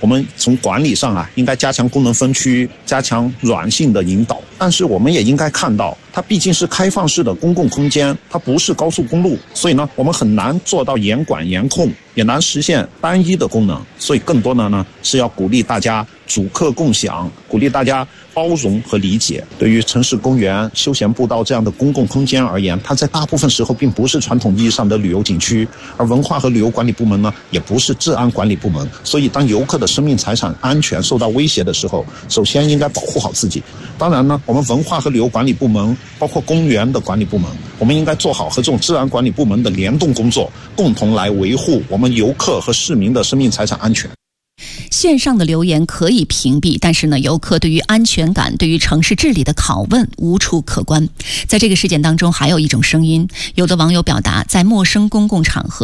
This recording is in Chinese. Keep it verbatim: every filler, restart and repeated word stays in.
我们从管理上啊，应该加强功能分区，加强软性的引导。但是我们也应该看到，它毕竟是开放式的公共空间，它不是高速公路，所以呢，我们很难做到严管严控，也难实现单一的功能。所以更多的呢，是要鼓励大家主客共享，鼓励大家包容和理解。对于城市公园、休闲步道这样的公共空间而言，它在大部分时候并不是传统意义上的旅游景区，而文化和旅游管理部门呢，也不是治安管理部门。所以当游客的生命财产安全受到威胁的时候，首先应该保护好自己。当然呢，我们文化和旅游管理部门，包括公园的管理部门，我们应该做好和这种治安管理部门的联动工作，共同来维护我们游客和市民的生命财产安全。 线上的留言可以屏蔽，但是呢，游客对于安全感、对于城市治理的拷问无处可关。在这个事件当中，还有一种声音，有的网友表达，在陌生公共场合